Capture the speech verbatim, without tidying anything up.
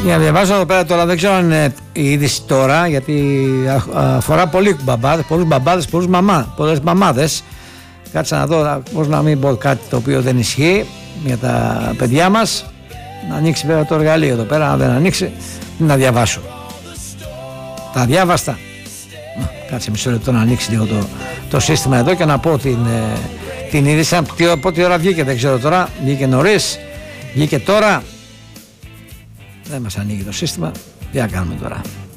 Για να διαβάζω εδώ πέρα τώρα, δεν ξέρω αν είναι η είδηση τώρα, γιατί αφορά πολλοί μπαμπάδες, πολλούς μπαμπάδες, πολλούς μαμά, πολλές μαμάδες. Κάτσε να δω πώς να μην πω κάτι το οποίο δεν ισχύει για τα παιδιά μας. Να ανοίξει βέβαια το εργαλείο εδώ πέρα, αν δεν ανοίξει, να διαβάσω. Τα διάβαστα. Κάτσε μισό λεπτό να ανοίξει λίγο το, το σύστημα εδώ και να πω την, την είδηση. Από τι ώρα βγήκε, δεν ξέρω τώρα. Βγήκε νωρίς, βγήκε τώρα. Δεν μας ανοίγει το σύστημα. Τι να κάνουμε τώρα.